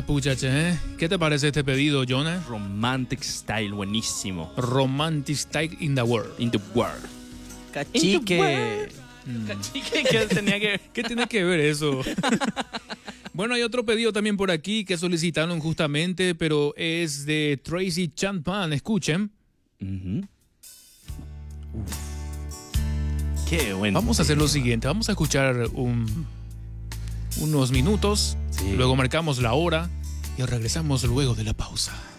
puchache, ¿eh? ¿Qué te parece este pedido, Jonah? Romantic Style, buenísimo. Romantic Style in the World. In the world. Cachique. Cachique, ¿qué tenía que ver? ¿Qué tiene que ver eso? Bueno, hay otro pedido también por aquí que solicitaron justamente, pero es de Tracy Chapman. Escuchen. Qué bueno. Vamos a hacer lo siguiente. Vamos a escuchar unos minutos. Sí. Luego marcamos la hora y regresamos luego de la pausa.